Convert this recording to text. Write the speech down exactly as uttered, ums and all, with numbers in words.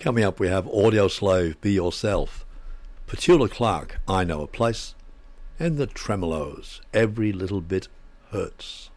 Coming up, we have Audio Slave, Be Yourself, Petula Clark, I Know a Place, and the Tremolos, Every Little Bit Hurts.